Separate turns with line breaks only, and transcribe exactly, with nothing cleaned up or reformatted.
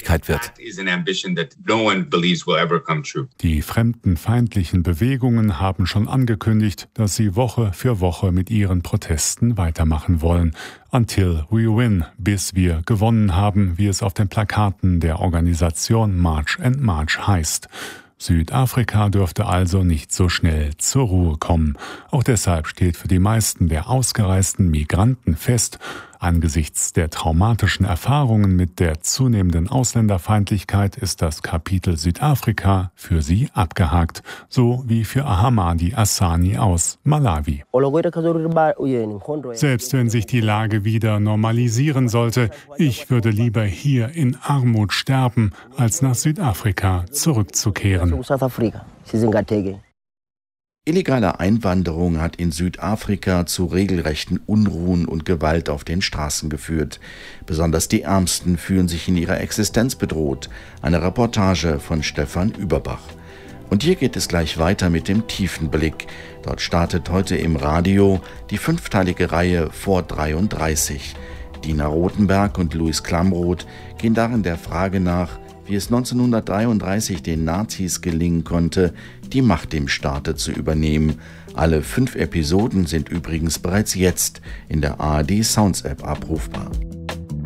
Wirklichkeit wird.
Die fremdenfeindlichen Bewegungen haben schon angekündigt, dass sie Woche für Woche mit ihren Protesten weitermachen wollen. Until we win, bis wir gewonnen haben, wie es auf den Plakaten der Organisation March and March heißt. Südafrika dürfte also nicht so schnell zur Ruhe kommen. Auch deshalb steht für die meisten der ausgereisten Migranten fest, angesichts der traumatischen Erfahrungen mit der zunehmenden Ausländerfeindlichkeit ist das Kapitel Südafrika für sie abgehakt, so wie für Ahamadi Asani aus Malawi. Selbst wenn sich die Lage wieder normalisieren sollte, ich würde lieber hier in Armut sterben, als nach Südafrika zurückzukehren.
Illegale Einwanderung hat in Südafrika zu regelrechten Unruhen und Gewalt auf den Straßen geführt. Besonders die Ärmsten fühlen sich in ihrer Existenz bedroht. Eine Reportage von Stefan Überbach. Und hier geht es gleich weiter mit dem tiefen Blick. Dort startet heute im Radio die fünfteilige Reihe Vor dreiunddreißig. Dina Rothenberg und Louis Klamroth gehen darin der Frage nach, wie es neunzehnhundertdreiunddreißig den Nazis gelingen konnte, die Macht im Staate zu übernehmen. Alle fünf Episoden sind übrigens bereits jetzt in der A R D Sounds App abrufbar.